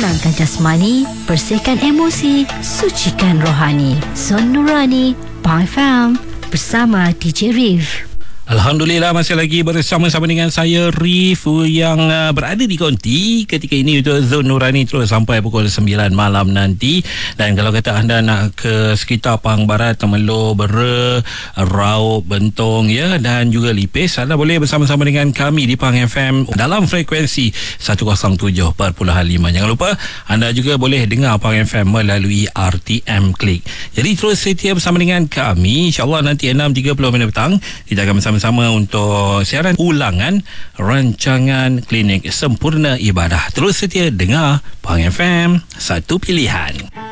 tenangkan jasmani, bersihkan emosi, sucikan rohani. Zon Nurani, Pang FM, bersama DJ Rif. Alhamdulillah, masih lagi bersama-sama dengan saya Rif yang berada di konti ketika ini untuk Zon Nurani terus sampai pukul 9 malam nanti. Dan kalau kata anda nak ke sekitar Pahang Barat, Temerloh, Bera, Raub, Bentong dan juga Lipis, anda boleh bersama-sama dengan kami di Pahang FM dalam frekuensi 107.5. Jangan lupa anda juga boleh dengar Pahang FM melalui RTM Klik. Jadi terus setia bersama dengan kami. InsyaAllah nanti 6.30 petang kita akan bersama untuk siaran ulangan rancangan Klinik Sempurna Ibadah. Terus setia dengar Pahang FM, satu pilihan.